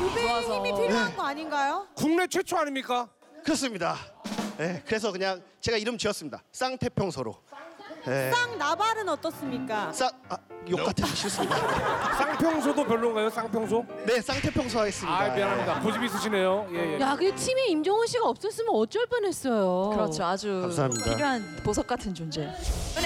두 배의 힘이 필요한 거 아닌가요? 국내 최초 아닙니까? 그렇습니다. 네, 그래서 그냥 제가 이름 지었습니다. 쌍태평소로. 네. 쌍나발은 어떻습니까? 욕 같아서 싫습니다. 쌍평소도 별론가요? 쌍평소? 네, 쌍태평소 하겠습니다. 아 미안합니다. 고집 있으시네요. 예, 예. 야, 그 팀에 임종원 씨가 없었으면 어쩔 뻔했어요. 그렇죠. 아주 감사합니다. 필요한 보석 같은 존재. 근데